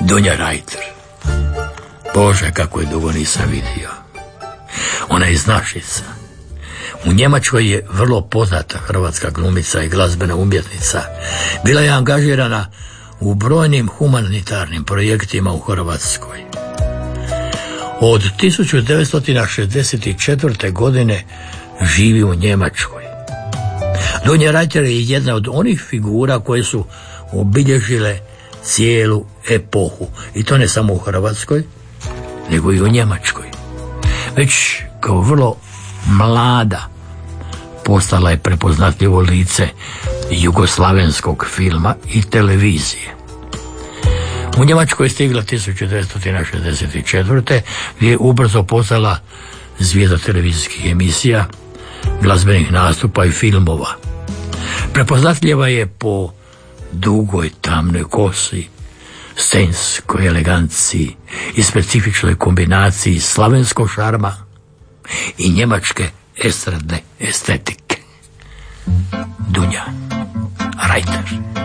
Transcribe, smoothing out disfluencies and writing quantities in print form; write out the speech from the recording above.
Dunja Reiter. Bože, kako je dugo nisam vidio. Ona je iz Našica. U Njemačkoj je vrlo poznata hrvatska glumica i glazbena umjetnica. Bila je angažirana u brojnim humanitarnim projektima u Hrvatskoj. Od 1964. godine živi u Njemačkoj. Dunja Reiter je jedna od onih figura koje su obilježile cijelu epohu. I to ne samo u Hrvatskoj, nego i u Njemačkoj. Već kao vrlo mlada postala je prepoznatljivo lice jugoslavenskog filma i televizije. U Njemačkoj je stigla 1964. gdje je ubrzo postala zvijezda televizijskih emisija, glazbenih nastupa i filmova. Prepoznatljiva je po dugoj tamnoj kosi, scenskoj eleganciji i specifičnoj kombinaciji slavenskog šarma i njemačke estradne estetike.